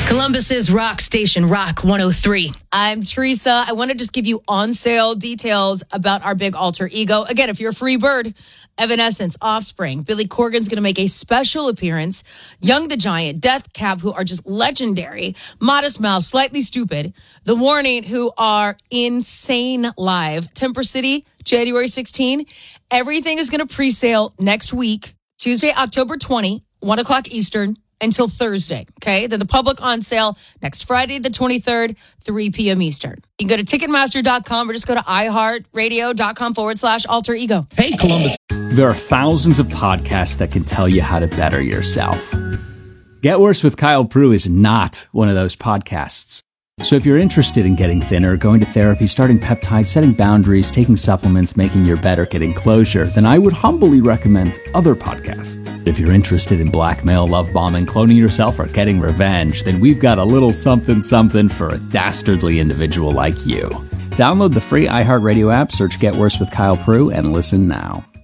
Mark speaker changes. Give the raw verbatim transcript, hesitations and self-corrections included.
Speaker 1: Columbus's rock station, Rock one oh three. I'm Teresa. I want to just give you on sale details about our big alter ego. Again, if you're a free bird, Evanescence, Offspring, Billy Corgan's going to make a special appearance. Young the Giant, Death Cab, who are just legendary. Modest Mouse, Slightly Stupid. The Warning, who are insane live. Temper City, January sixteenth. Everything is going to pre-sale next week, Tuesday, October twentieth, one o'clock Eastern, until Thursday, okay? Then the public on sale next Friday, the twenty-third, three p.m. Eastern. You can go to Ticketmaster dot com or just go to iHeartRadio.com forward slash alter ego.
Speaker 2: Hey, Columbus.
Speaker 3: There are thousands of podcasts that can tell you how to better yourself. Get Worse with Kyle Prue is not one of those podcasts. So if you're interested in getting thinner, going to therapy, starting peptides, setting boundaries, taking supplements, making your better, getting closure, then I would humbly recommend other podcasts. If you're interested in blackmail, love bombing, cloning yourself, or getting revenge, then we've got a little something something for a dastardly individual like you. Download the free iHeartRadio app, search Get Worse with Kyle Prue, and listen now.